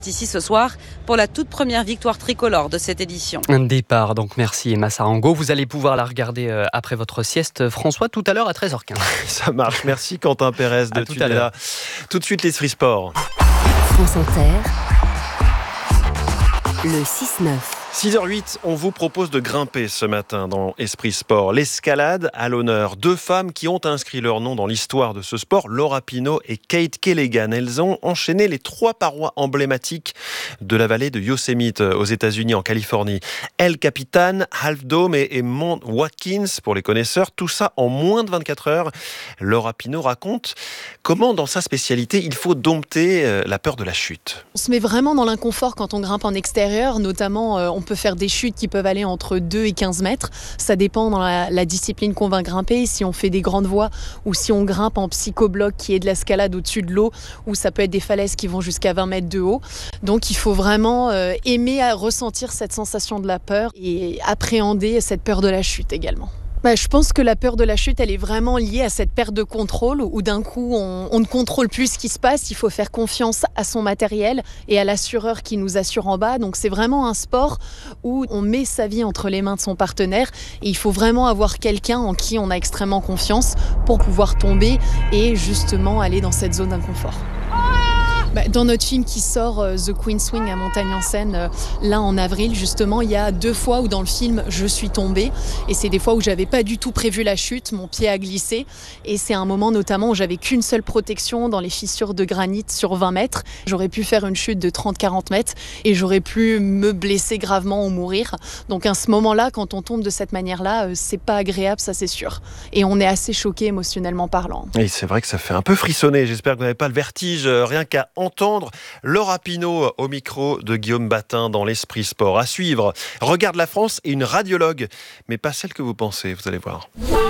Ici ce soir pour la toute première victoire tricolore de cette édition. Un départ, donc merci Emma Sarango. Vous allez pouvoir la regarder après votre sieste, François, tout à l'heure à 13h15. Ça marche, merci Quentin Pérez de tout à l'heure. Tout de suite l'Esprit Sport. France Inter, le 6-9. 6h08, on vous propose de grimper ce matin dans Esprit Sport. L'escalade à l'honneur. 2 femmes qui ont inscrit leur nom dans l'histoire de ce sport, Laura Pino et Kate Keleghan. Elles ont enchaîné les 3 parois emblématiques de la vallée de Yosemite aux États-Unis, en Californie. El Capitan, Half Dome et Mount Watkins pour les connaisseurs. Tout ça en moins de 24 heures. Laura Pino raconte comment dans sa spécialité il faut dompter la peur de la chute. On se met vraiment dans l'inconfort quand on grimpe en extérieur, notamment on peut faire des chutes qui peuvent aller entre 2 et 15 mètres. Ça dépend dans la discipline qu'on va grimper, si on fait des grandes voies ou si on grimpe en psychobloc qui est de l'escalade au-dessus de l'eau, ou ça peut être des falaises qui vont jusqu'à 20 mètres de haut. Donc il faut vraiment aimer à ressentir cette sensation de la peur et appréhender cette peur de la chute également. Je pense que la peur de la chute, elle est vraiment liée à cette perte de contrôle où d'un coup, on ne contrôle plus ce qui se passe. Il faut faire confiance à son matériel et à l'assureur qui nous assure en bas. Donc c'est vraiment un sport où on met sa vie entre les mains de son partenaire. Et il faut vraiment avoir quelqu'un en qui on a extrêmement confiance pour pouvoir tomber et justement aller dans cette zone d'inconfort. Dans notre film qui sort The Queen's Swing à Montagne-en-Seine, là en avril justement, il y a 2 fois où dans le film je suis tombée et c'est des fois où j'avais pas du tout prévu la chute, mon pied a glissé et c'est un moment notamment où j'avais qu'une seule protection dans les fissures de granit sur 20 mètres. J'aurais pu faire une chute de 30-40 mètres et j'aurais pu me blesser gravement ou mourir. Donc à ce moment-là, quand on tombe de cette manière-là, c'est pas agréable, ça c'est sûr. Et on est assez choqué émotionnellement parlant. Et c'est vrai que ça fait un peu frissonner. J'espère que vous n'avez pas le vertige, rien qu'à entendre Laura Pino au micro de Guillaume Batin dans l'Esprit Sport. À suivre, Regarde la France et une radiologue, mais pas celle que vous pensez, vous allez voir.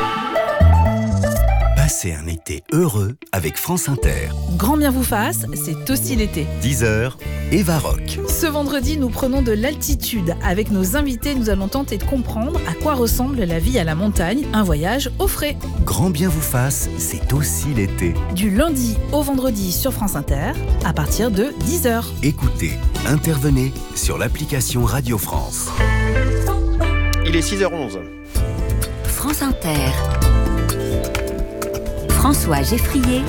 Passez un été heureux avec France Inter. Grand bien vous fasse, c'est aussi l'été. 10h, Eva Rock. Ce vendredi, nous prenons de l'altitude. Avec nos invités, nous allons tenter de comprendre à quoi ressemble la vie à la montagne, un voyage au frais. Grand bien vous fasse, c'est aussi l'été. Du lundi au vendredi sur France Inter, à partir de 10h. Écoutez, intervenez sur l'application Radio France. Il est 6h11. France Inter. François Geffrier,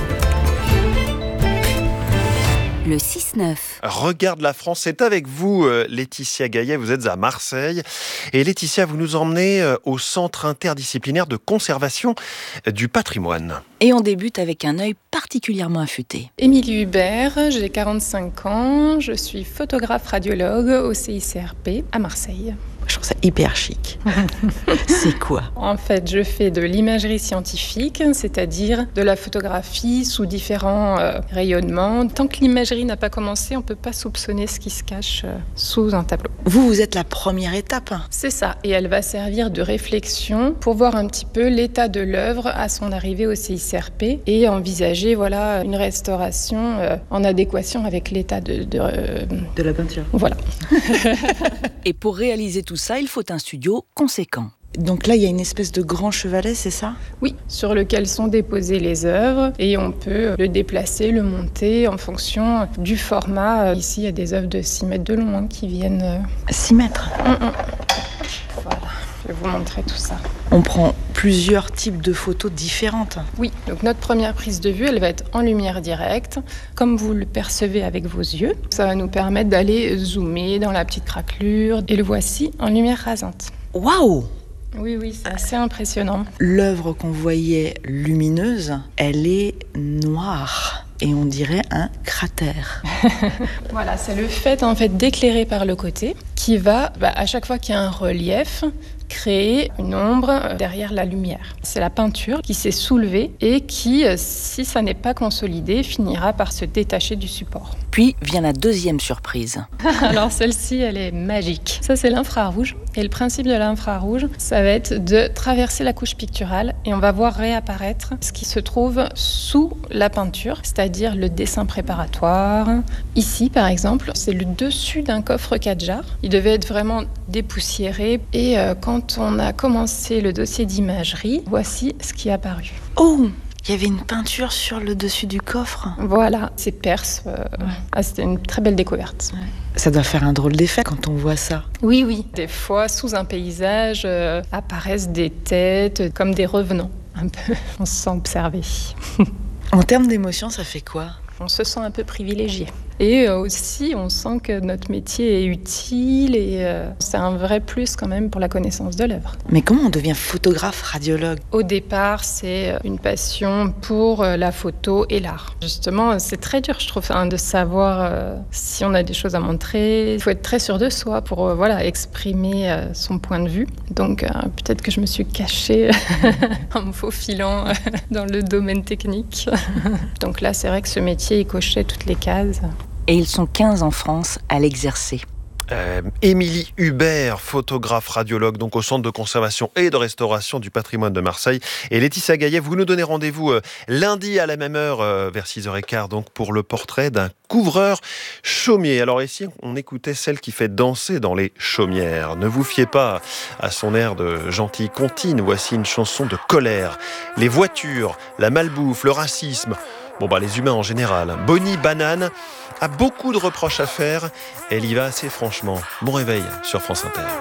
le 6-9. Regarde la France, c'est avec vous Laetitia Gaillet, vous êtes à Marseille. Et Laetitia, vous nous emmenez au Centre interdisciplinaire de conservation du patrimoine. Et on débute avec un œil particulièrement affûté. Émilie Hubert, j'ai 45 ans, je suis photographe radiologue au CICRP à Marseille. Je trouve ça hyper chic. C'est quoi ? En fait, je fais de l'imagerie scientifique, c'est-à-dire de la photographie sous différents rayonnements. Tant que l'imagerie n'a pas commencé, on ne peut pas soupçonner ce qui se cache sous un tableau. Vous êtes la première étape. C'est ça, et elle va servir de réflexion pour voir un petit peu l'état de l'œuvre à son arrivée au CICRP et envisager une restauration en adéquation avec l'état de la peinture. Voilà. Et pour réaliser tout ça, il faut un studio conséquent. Donc là, il y a une espèce de grand chevalet, c'est ça ? Oui, sur lequel sont déposées les œuvres et on peut le déplacer, le monter en fonction du format. Ici, il y a des œuvres de 6 mètres de long qui viennent... 6 mètres ? Voilà, je vais vous montrer tout ça. On prend plusieurs types de photos différentes. Oui, donc notre première prise de vue, elle va être en lumière directe, comme vous le percevez avec vos yeux. Ça va nous permettre d'aller zoomer dans la petite craquelure. Et le voici en lumière rasante. Waouh ! Oui, c'est assez impressionnant. L'œuvre qu'on voyait lumineuse, elle est noire. Et on dirait un cratère. Voilà, c'est le fait d'éclairer par le côté qui va, à chaque fois qu'il y a un relief, créer une ombre derrière la lumière. C'est la peinture qui s'est soulevée et qui, si ça n'est pas consolidé, finira par se détacher du support. Puis vient la deuxième surprise. Alors celle-ci, elle est magique. Ça, c'est l'infrarouge. Et le principe de l'infrarouge, ça va être de traverser la couche picturale et on va voir réapparaître ce qui se trouve sous la peinture, c'est-à-dire le dessin préparatoire. Ici, par exemple, c'est le dessus d'un coffre 4 jarres. Il devait être vraiment dépoussiéré. Et quand on a commencé le dossier d'imagerie, voici ce qui est apparu. Oh ! Il y avait une peinture sur le dessus du coffre. Voilà, c'est perse. C'était une très belle découverte. Ouais. Ça doit faire un drôle d'effet quand on voit ça. Oui. Des fois, sous un paysage, apparaissent des têtes comme des revenants. Un peu, on se sent observé. En termes d'émotion, ça fait quoi ? On se sent un peu privilégié. Et aussi, on sent que notre métier est utile et c'est un vrai plus quand même pour la connaissance de l'œuvre. Mais comment on devient photographe, radiologue ? Au départ, c'est une passion pour la photo et l'art. Justement, c'est très dur, je trouve, de savoir si on a des choses à montrer. Il faut être très sûr de soi pour exprimer son point de vue. Donc, peut-être que je me suis cachée en me faufilant dans le domaine technique. Donc là, c'est vrai que ce métier, il cochait toutes les cases. Et ils sont 15 en France à l'exercer. Émilie Hubert, photographe radiologue donc au Centre de conservation et de restauration du patrimoine de Marseille. Et Laetitia Gaillet, vous nous donnez rendez-vous lundi à la même heure, vers 6h15, donc pour le portrait d'un couvreur chaumier. Alors ici, on écoutait celle qui fait danser dans les chaumières. Ne vous fiez pas à son air de gentille comptine. Voici une chanson de colère. Les voitures, la malbouffe, le racisme... les humains en général. Bonnie Banane a beaucoup de reproches à faire. Elle y va assez franchement. Bon réveil sur France Inter.